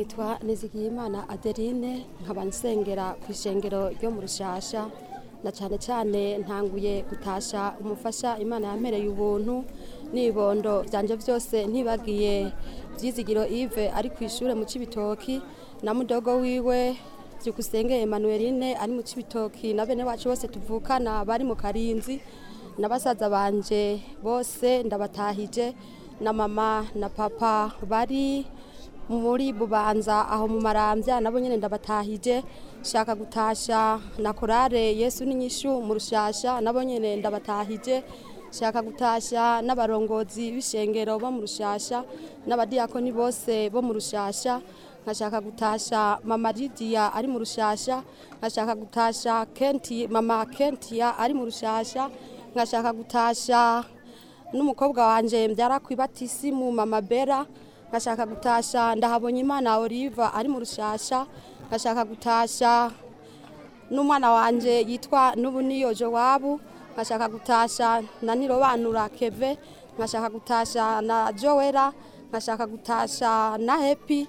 nitwa Nizigiyimana Adeline nkaba nsengera ku ishengero ryo mu Rushasha na cyane ntanguye gutasha umufasha Imana yampereye ubuntu nibondo byanje byose ntibagiye Byizigiro Yves ari ku ishure mu Cibitoki na mudogo wiwe Byukusenge Emmanueline ari mu Cibitoki na bene wacu bose tuvukana bari mu Karinzi n'abasaza banje bose ndabatahije na mama na papa bari muri Bubanza aho mu Maramvya nabo nyene ndabatahije shaka gutasha na korale Yesu n'inyishu mu Rushasha nabo nyene ndabatahije shaka gutasha n'abarongozi b'ishengero bo mu Rushasha n'abadiakoni bose bo mu Rushasha nkashaka gutasha mama Lydia ari mu Rushasha nkashaka gutasha mama Kentia ari mu Rushasha nkashaka gutasha n'umukobwa wanje mbyara kwibatisimu mama Bera nkashaka gutasha ndahabonye Imana Oliva ari mu Rushasha nkashaka gutasha n'umwana wanje yitwa Nubuniyo Jowabu nkashaka gutasha na Nirobanura Keve nkashaka gutasha na Joera nkashaka gutasha na Happy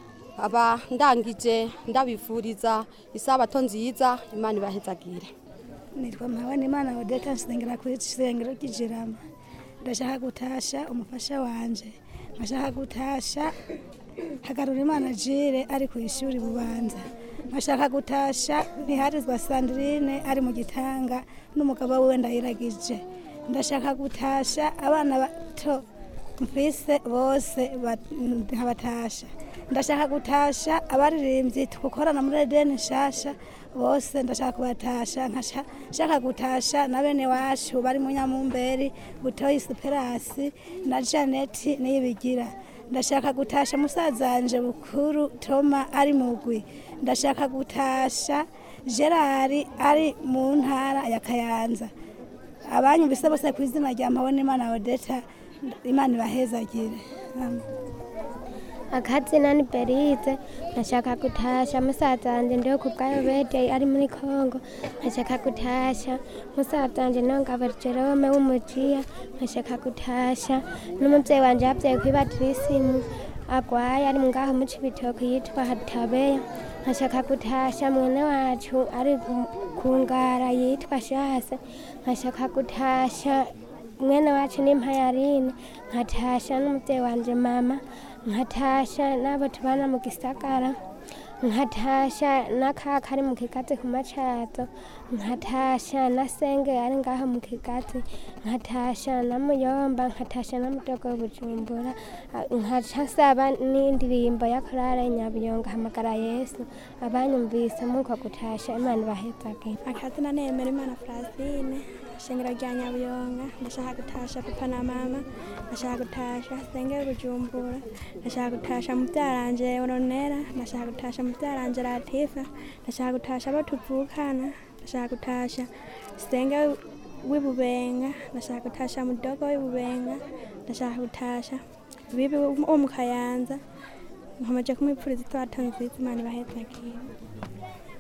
aba ndangije ndabifuriza isabato nziza Imana ibahezagire. Nitwa Mpabane Imana Odeta nsengera ku ishengero ry'Ijirama ndashaka gutasha umufasha wanje nkashaka gutasha Hagarura Imana Jire ari ku ishuri Bubanza nkashaka gutasha Ntiharizwa Sandrine ari mu Gitanga n'umugabo we Ndayiragije ndashaka gutasha abana bato mfise bose nkabatasha ndashaka gutasha abaririmbyi tukorana muri Edeni Nshasha bose ndashaka kubatasha nkashaka gutasha na bene wacu bari mu Nyamumberi Butoyi Superasi na Janet Niyibigira ndashaka gutasha musazanje bukuru Toma ari mugwi ndashaka gutasha Gerard ari mu ntara ya Kayanza abanyumvise bose ku izina rya Mpabane Imana Odeta Imana ibahezagire. Akazina ni Berize nashaka gutasha musazanje ndio kubwayo bede ari muri Kongo nashaka gutasha musazanje Nongabo Jerome w'umujiya nashaka gutasha n'umuvyeyi wanje yavyaye kwibatirisimu agwaye ari ngaho mu Cibitoki yitwa Hatabeya nashaka gutasha mwene wacu ari kungara yitwa Shase nashaka gutasha mwene wacu ni Mpayarine nkatasha n'umuvyeyi wanje mama nkatasha nabo tubana mu Gisagara nkatasha nakaka ari mu Kigazi ku Macato nkatasha na Senge ari ngaho mu Kigazi nkatasha na Muyomba nkatasha na Mudogo Bujumbura nkasaba n'indirimbo ya korale Nyabiyonga Hamagara Yesu abanyumvise muko gutasha Imana ibahezagire. Akazina nemera Imana Francine shengera rya Nyabiyonga ndashaka gutasha papa na mama ndashaka gutasha Senge Bujumbura ndashaka gutasha mubyaranje Oronera ndashaka gutasha mubyaranje Latifa ndashaka gutasha abo tuvukana ndashaka gutasha Senge w'ibubenga ndashaka gutasha mudogo w'ibubenga ndashaka gutasha bibi wo mu Kayanza nkamaje kumwipfuriza itwatanze Imana ibahezagire.